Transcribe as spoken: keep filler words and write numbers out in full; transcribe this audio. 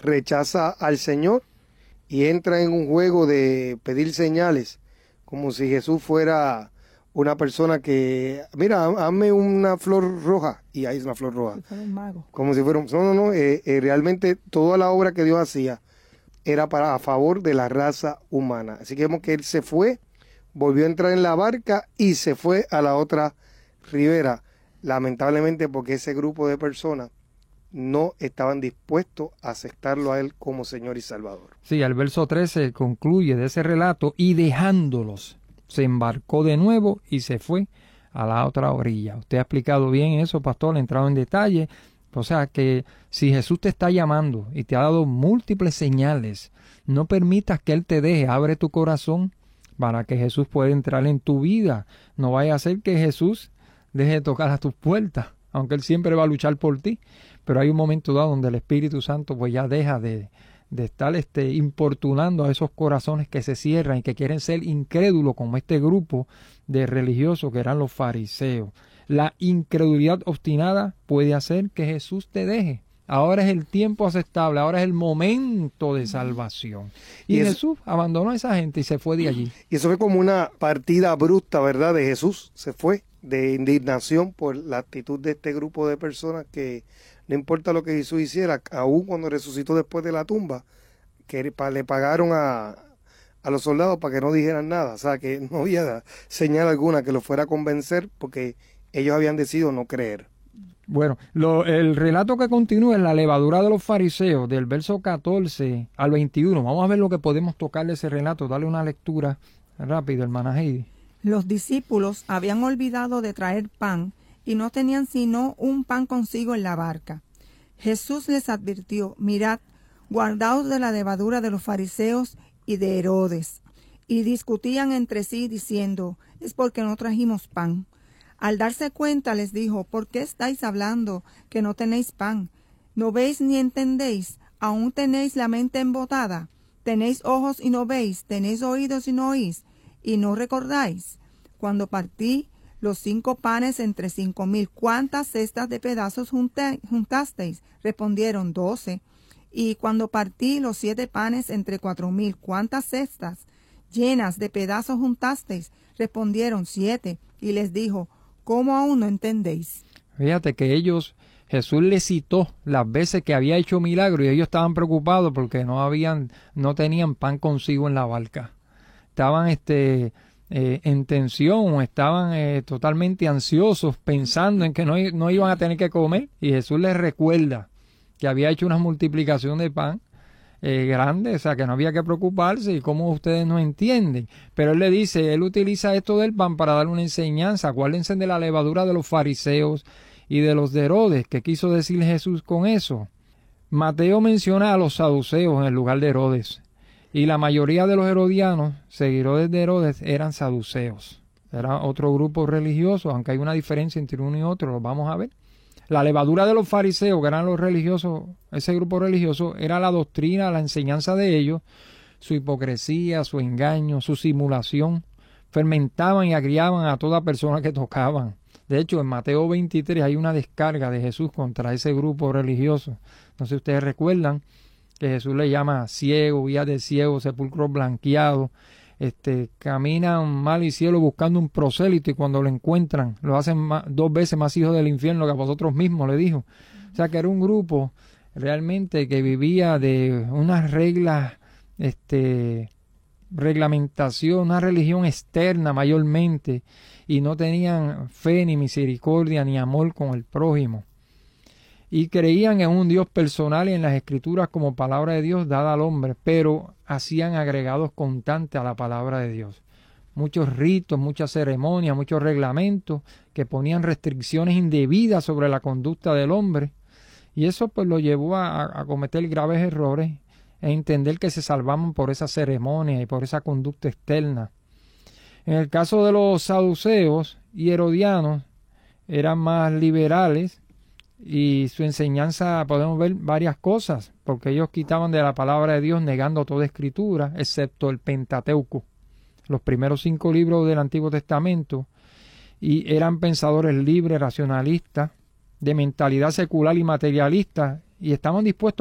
rechaza al Señor y entra en un juego de pedir señales, como si Jesús fuera una persona que, mira, hazme una flor roja, y ahí es una flor roja. Si fuera un mago. Como si fuera un... No, no, no, eh, eh, realmente toda la obra que Dios hacía era para a favor de la raza humana. Así que vemos que él se fue, volvió a entrar en la barca y se fue a la otra ribera, lamentablemente porque ese grupo de personas no estaban dispuestos a aceptarlo a él como Señor y Salvador. Sí, el verso trece concluye de ese relato, y dejándolos, se embarcó de nuevo y se fue a la otra orilla. Usted ha explicado bien eso, pastor, ha entrado en detalle. O sea que si Jesús te está llamando y te ha dado múltiples señales, no permitas que Él te deje, abre tu corazón para que Jesús pueda entrar en tu vida. No vaya a ser que Jesús deje de tocar a tus puertas, aunque Él siempre va a luchar por ti. Pero hay un momento dado donde el Espíritu Santo pues ya deja de, de estar este, importunando a esos corazones que se cierran y que quieren ser incrédulos, como este grupo de religiosos que eran los fariseos. La incredulidad obstinada puede hacer que Jesús te deje. Ahora es el tiempo aceptable, ahora es el momento de salvación. Y, y eso, Jesús abandonó a esa gente y se fue de allí. Y eso fue como una partida abrupta, ¿verdad?, de Jesús. Se fue de indignación por la actitud de este grupo de personas que no importa lo que Jesús hiciera, aún cuando resucitó después de la tumba, que le pagaron a, a los soldados para que no dijeran nada. O sea, que no había señal alguna que los fuera a convencer porque ellos habían decidido no creer. Bueno, lo, el relato que continúa es la levadura de los fariseos, del verso catorce al veintiuno. Vamos a ver lo que podemos tocar de ese relato. Dale una lectura rápida, hermana Heidi. Los discípulos habían olvidado de traer pan y no tenían sino un pan consigo en la barca. Jesús les advirtió: mirad, guardaos de la levadura de los fariseos y de Herodes. Y discutían entre sí diciendo: es porque no trajimos pan. Al darse cuenta les dijo: ¿por qué estáis hablando que no tenéis pan? ¿No veis ni entendéis? ¿Aún tenéis la mente embotada? ¿Tenéis ojos y no veis? ¿Tenéis oídos y no oís? ¿Y no recordáis? Cuando partí los cinco panes entre cinco mil, ¿cuántas cestas de pedazos junté, juntasteis? Respondieron: doce. Y cuando partí los siete panes entre cuatro mil, ¿cuántas cestas llenas de pedazos juntasteis? Respondieron: siete. Y les dijo: ¿cómo aún no entendéis? Fíjate que ellos, Jesús les citó las veces que había hecho milagros y ellos estaban preocupados porque no habían, no tenían pan consigo en la barca. Estaban este, eh, en tensión, estaban eh, totalmente ansiosos, pensando en que no, no iban a tener que comer. Y Jesús les recuerda que había hecho una multiplicación de pan eh, grande, o sea, que no había que preocuparse, y cómo ustedes no entienden. Pero Él le dice, Él utiliza esto del pan para dar una enseñanza. Acuérdense de la levadura de los fariseos y de los de Herodes. ¿Qué quiso decir Jesús con eso? Mateo menciona a los saduceos en el lugar de Herodes. Y la mayoría de los herodianos, seguidores de Herodes, eran saduceos. Era otro grupo religioso, aunque hay una diferencia entre uno y otro, lo vamos a ver. La levadura de los fariseos, que eran los religiosos, ese grupo religioso, era la doctrina, la enseñanza de ellos, su hipocresía, su engaño, su simulación. Fermentaban y agriaban a toda persona que tocaban. De hecho, en Mateo veintitrés hay una descarga de Jesús contra ese grupo religioso. No sé si ustedes recuerdan que Jesús le llama ciego, guía de ciego, sepulcro blanqueado. Este, caminan mal y cielo buscando un prosélito, y cuando lo encuentran lo hacen más, dos veces más hijos del infierno que a vosotros mismos, le dijo. O sea que era un grupo realmente que vivía de unas reglas, este, reglamentación, una religión externa mayormente, y no tenían fe ni misericordia ni amor con el prójimo. Y creían en un Dios personal y en las Escrituras como palabra de Dios dada al hombre, pero hacían agregados constantes a la palabra de Dios. Muchos ritos, muchas ceremonias, muchos reglamentos que ponían restricciones indebidas sobre la conducta del hombre. Y eso pues lo llevó a, a cometer graves errores e entender que se salvaban por esa ceremonia y por esa conducta externa. En el caso de los saduceos y herodianos, eran más liberales, y su enseñanza podemos ver varias cosas, porque ellos quitaban de la palabra de Dios negando toda escritura, excepto el Pentateuco, los primeros cinco libros del Antiguo Testamento, y eran pensadores libres, racionalistas, de mentalidad secular y materialista, y estaban dispuestos